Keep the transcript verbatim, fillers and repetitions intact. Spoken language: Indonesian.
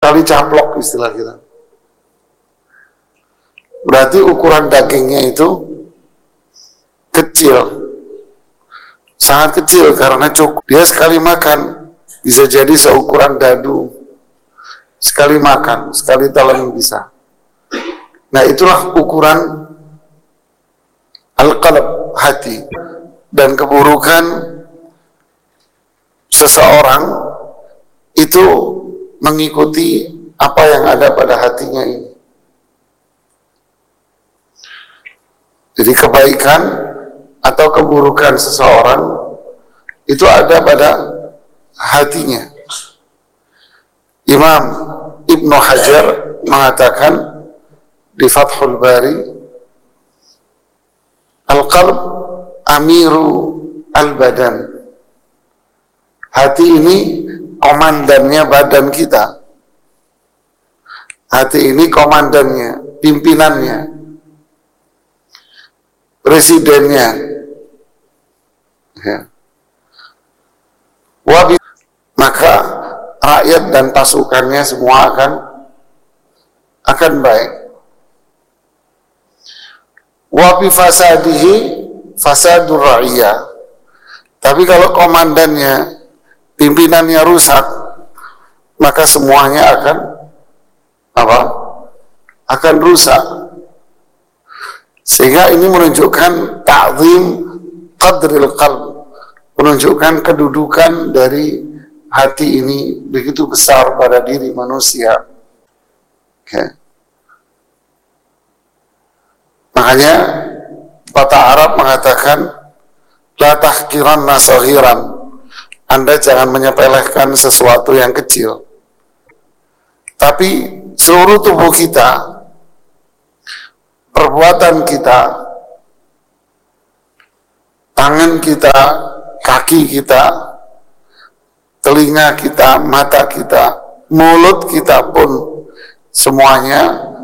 kali caplok istilah kita. Berarti ukuran dagingnya itu kecil, sangat kecil karena cukup. Dia sekali makan bisa jadi seukuran dadu, sekali makan, sekali telan bisa. Nah itulah ukuran al-qalb, hati. Dan keburukan seseorang itu mengikuti apa yang ada pada hatinya ini. Jadi kebaikan atau keburukan seseorang itu ada pada hatinya. Imam Ibnu Hajar mengatakan di Fathul Bari, al-qalb amiru al-badan. Hati ini komandannya badan kita. Hati ini komandannya, pimpinannya, presidennya. Ya. Wabi, maka rakyat dan pasukannya semua akan akan baik. Wa bi fasadihi fasadur ra'iyah. Tapi kalau komandannya, pimpinannya rusak, maka semuanya akan apa? Akan rusak. Sehingga ini menunjukkan ta'zim qadril qalb, menunjukkan kedudukan dari hati ini begitu besar pada diri manusia. Okay. Makanya patah Arab mengatakan la tahqiranna saghiran. Anda jangan menyepelekan sesuatu yang kecil. Tapi seluruh tubuh kita, perbuatan kita, tangan kita, kaki kita, telinga kita, mata kita, mulut kita pun semuanya